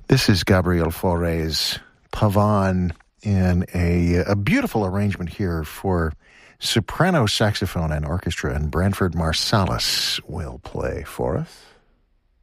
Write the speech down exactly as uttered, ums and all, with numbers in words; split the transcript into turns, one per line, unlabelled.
This is Gabriel Fauré's Pavane in a, a beautiful arrangement here for soprano saxophone and orchestra, and Branford Marsalis will play for us.